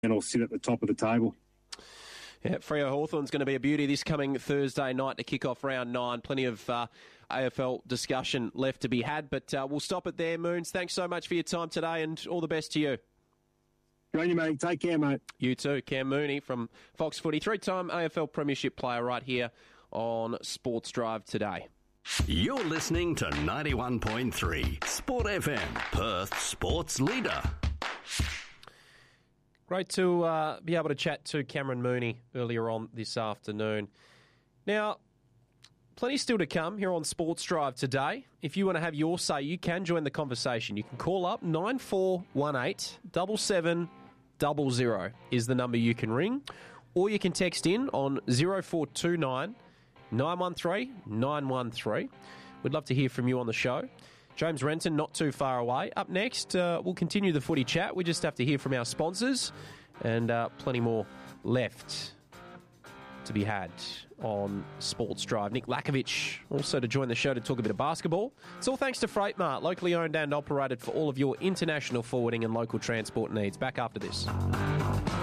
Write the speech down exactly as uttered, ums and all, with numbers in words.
and I'll sit at the top of the table. Yeah, Freo Hawthorn's going to be a beauty this coming Thursday night to kick off round nine. Plenty of uh, A F L discussion left to be had, but uh, we'll stop it there, Moons. Thanks so much for your time today, and all the best to you. Great, you, mate. Take care, mate. You too. Cam Mooney from Fox Footy, three-time A F L Premiership player right here on Sports Drive today. You're listening to ninety-one point three Sport F M, Perth Sports Leader. Great to uh, be able to chat to Cameron Mooney earlier on this afternoon. Now, plenty still to come here on Sports Drive today. If you want to have your say, you can join the conversation. You can call up nine four one eight, seven seven zero zero is the number you can ring, or you can text in on zero four two nine, nine one three, nine one three. We'd love to hear from you on the show. James Renton, not too far away. Up next, uh, we'll continue the footy chat. We just have to hear from our sponsors, and uh, plenty more left to be had on Sports Drive. Nick Lakovic also to join the show to talk a bit of basketball. It's all thanks to Freightmart, locally owned and operated for all of your international forwarding and local transport needs. Back after this.